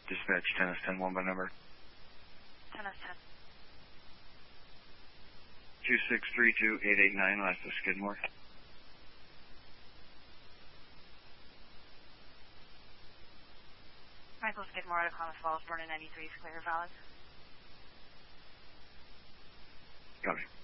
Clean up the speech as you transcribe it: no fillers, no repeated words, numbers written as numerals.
Dispatch 10S10, 1 by number. 10S10. 2632889, last of Skidmore. Michael Skidmore out of Klamath Falls, born in 93, clear, valid. Copy.